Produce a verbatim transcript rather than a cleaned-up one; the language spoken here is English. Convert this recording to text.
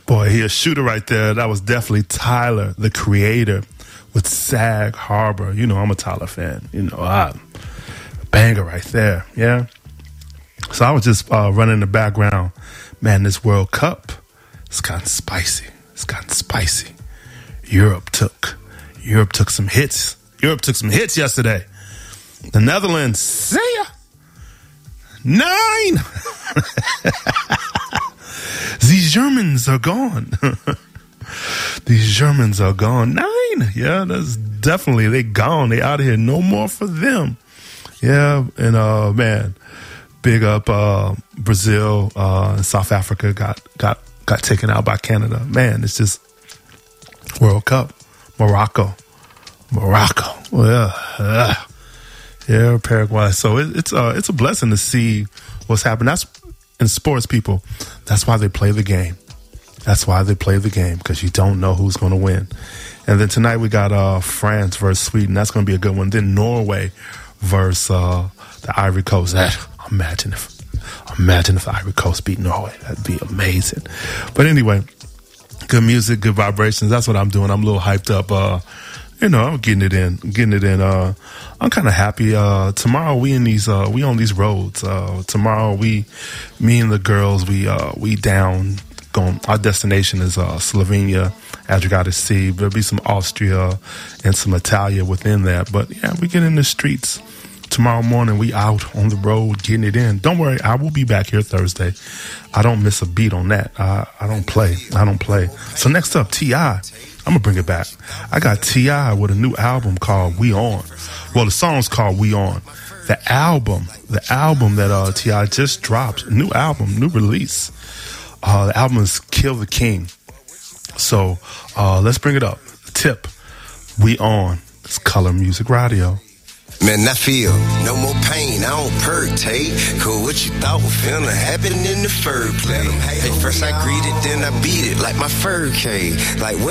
Boy, he a shooter right there. That was definitely Tyler, the Creator, with Sag Harbor. You know, I'm a Tyler fan. You know, I, banger right there. Yeah. So I was just uh, running in the background. Man, this World Cup, it's gotten spicy. It's gotten spicy. Europe took, Europe took some hits. Europe took some hits yesterday. The Netherlands, see ya. Nine. These Germans are gone. These Germans are gone. Nine. Yeah, that's definitely, they gone. They out of here. No more for them. Yeah, and uh, man, big up uh, Brazil uh, and South Africa got, got, got taken out by Canada. Man, it's just World Cup. Morocco. Morocco. Yeah. Uh, yeah, Paraguay. So it, it's, uh, it's a blessing to see what's happening. That's in sports, people. That's why they play the game. That's why they play the game, because you don't know who's going to win. And then tonight we got uh, France versus Sweden. That's going to be a good one. Then Norway versus uh, the Ivory Coast. That, imagine if, imagine if the Ivory Coast beat Norway. That'd be amazing. But anyway, good music, good vibrations. That's what I'm doing. I'm a little hyped up. Uh, you know, I'm getting it in, getting it in. Uh, I'm kind of happy. Uh, tomorrow we in these, uh, we on these roads. Uh, tomorrow we, me and the girls, we, uh, we down. Going, our destination is uh, Slovenia, Adriatic Sea. There'll be some Austria and some Italia within that. But yeah, we get in the streets tomorrow morning. We out on the road getting it in. Don't worry, I will be back here Thursday. I don't miss a beat on that. I, I don't play. I don't play. So next up, T I I'm gonna bring it back. I got T I with a new album called We On. Well, the song's called We On. The album, the album that uh, T I just dropped, new album, new release. Uh, the album is Kill the King. So uh, let's bring it up. Tip, We On. It's Color Music Radio. Man, I feel no more pain, I don't pertate. Cause what you thought was finna happen in the first place. Hey, first I greet it, then I beat it like my fur cave. Like